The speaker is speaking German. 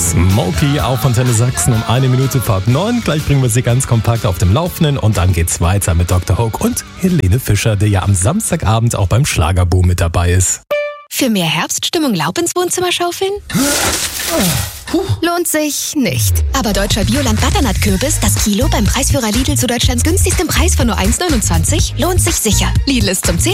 Smokey auf Antenne Sachsen um 9:01. Gleich bringen wir Sie ganz kompakt auf dem Laufenden und dann geht's weiter mit Dr. Hoke und Helene Fischer, der ja am Samstagabend auch beim Schlagerboom mit dabei ist. Für mehr Herbststimmung Laub ins Wohnzimmer schaufeln? Lohnt sich nicht. Aber deutscher Bioland Butternut-Kürbis, das Kilo beim Preisführer Lidl zu Deutschlands günstigstem Preis von nur 1,29, lohnt sich sicher. Lidl ist zum 10.